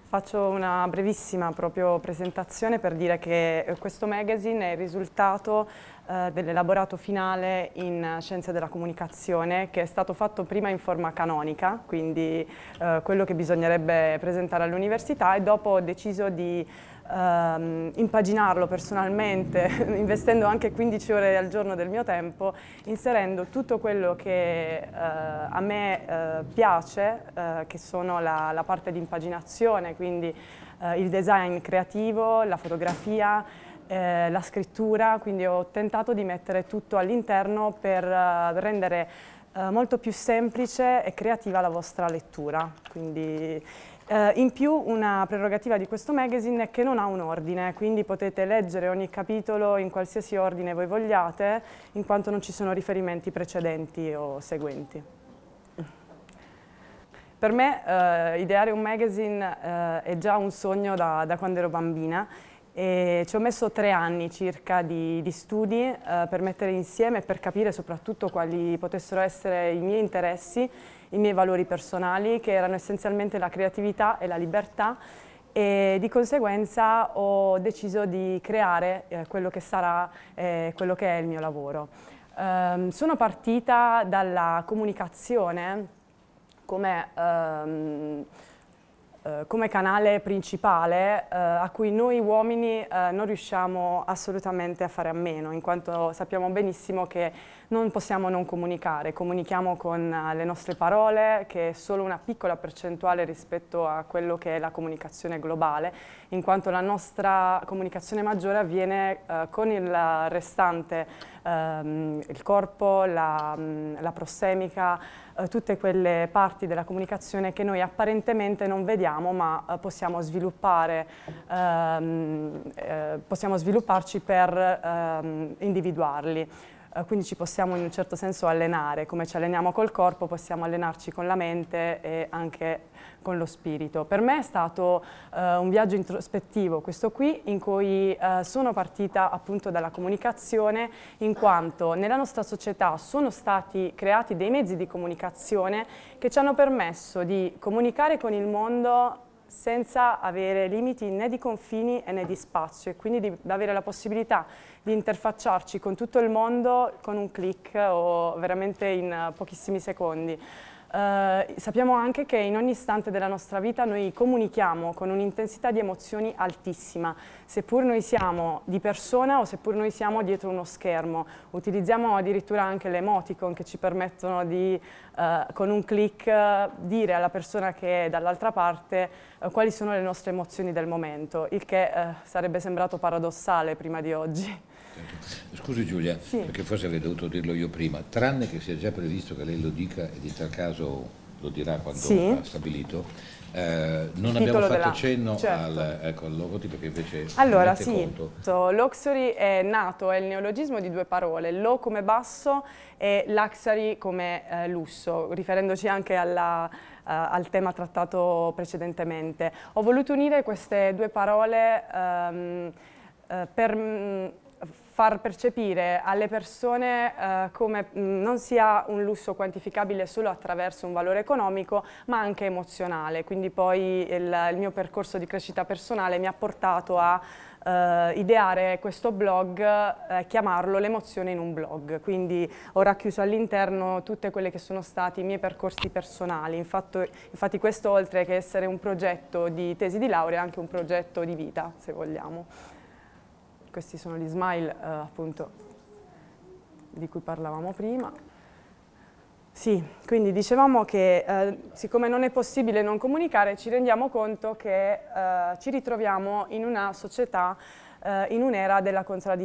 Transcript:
Faccio una brevissima proprio presentazione per dire che questo magazine è il risultato dell'elaborato finale in Scienze della Comunicazione, che è stato fatto prima in forma canonica, quindi quello che bisognerebbe presentare all'università, e dopo ho deciso di impaginarlo personalmente, investendo anche 15 ore al giorno del mio tempo, inserendo tutto quello che a me piace, che sono la parte di impaginazione, quindi il design creativo, la fotografia, la scrittura, quindi ho tentato di mettere tutto all'interno per rendere molto più semplice e creativa la vostra lettura. Quindi, in più, una prerogativa di questo magazine è che non ha un ordine, quindi potete leggere ogni capitolo in qualsiasi ordine voi vogliate, in quanto non ci sono riferimenti precedenti o seguenti. Per me ideare un magazine è già un sogno da quando ero bambina, e ci ho messo 3 anni circa di studi per mettere insieme e per capire soprattutto quali potessero essere i miei interessi, i miei valori personali, che erano essenzialmente la creatività e la libertà, e di conseguenza ho deciso di creare quello che sarà quello che è il mio lavoro. Sono partita dalla comunicazione come canale principale a cui noi uomini non riusciamo assolutamente a fare a meno, in quanto sappiamo benissimo che non possiamo non comunicare. Comunichiamo con le nostre parole, che è solo una piccola percentuale rispetto a quello che è la comunicazione globale, in quanto la nostra comunicazione maggiore avviene con il restante, il corpo, la prossemica, tutte quelle parti della comunicazione che noi apparentemente non vediamo, ma possiamo svilupparci per individuarli. Quindi ci possiamo in un certo senso allenare, come ci alleniamo col corpo, possiamo allenarci con la mente e anche con lo spirito. Per me è stato un viaggio introspettivo questo qui, in cui sono partita appunto dalla comunicazione, in quanto nella nostra società sono stati creati dei mezzi di comunicazione che ci hanno permesso di comunicare con il mondo senza avere limiti né di confini né di spazio, e quindi di avere la possibilità di interfacciarci con tutto il mondo con un click o veramente in pochissimi secondi. Sappiamo anche che in ogni istante della nostra vita noi comunichiamo con un'intensità di emozioni altissima, seppur noi siamo di persona o seppur noi siamo dietro uno schermo. Utilizziamo addirittura anche le emoticon, che ci permettono di, con un click, dire alla persona che è dall'altra parte quali sono le nostre emozioni del momento, il che sarebbe sembrato paradossale prima di oggi. Scusi Giulia, sì, perché forse avrei dovuto dirlo io prima, tranne che sia già previsto che lei lo dica, e in tal caso lo dirà quando sì, ha stabilito, non abbiamo fatto cenno certo, al logotipo, che invece allora mette sì, conto. Luxury è nato, è il neologismo di 2 parole, low come basso e luxury come lusso, riferendoci anche al tema trattato precedentemente. Ho voluto unire queste 2 parole per far percepire alle persone come non sia un lusso quantificabile solo attraverso un valore economico, ma anche emozionale. Quindi poi il mio percorso di crescita personale mi ha portato a ideare questo blog, chiamarlo L'emozione in un blog. Quindi ho racchiuso all'interno tutte quelle che sono stati i miei percorsi personali. Infatti questo, oltre che essere un progetto di tesi di laurea, è anche un progetto di vita, se vogliamo. Questi sono gli smile appunto di cui parlavamo prima. Sì, quindi dicevamo che siccome non è possibile non comunicare, ci rendiamo conto che ci ritroviamo in una società, in un'era della contraddizione.